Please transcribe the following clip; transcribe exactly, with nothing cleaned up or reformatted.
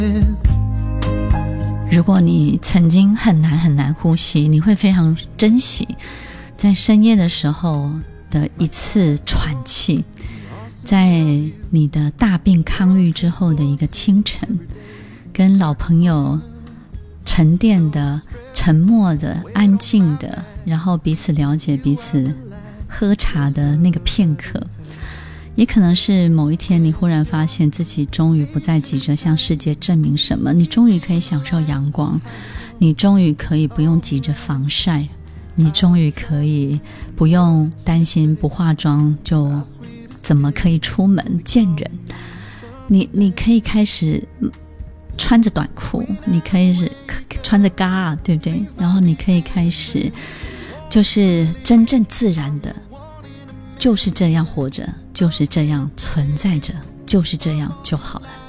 如果你曾经很难很难呼吸，你会非常珍惜在深夜的时候的一次喘气，在你的大病康愈之后的一个清晨，跟老朋友沉淀的、沉默的、安静的，然后彼此了解彼此喝茶的那个片刻。也可能是某一天你忽然发现自己终于不再急着向世界证明什么，你终于可以享受阳光，你终于可以不用急着防晒，你终于可以不用担心不化妆就怎么可以出门见人，你你可以开始穿着短裤，你可以是穿着嘎，对不对？然后你可以开始就是真正自然的就是这样活着，就是这样存在着，就是这样就好了。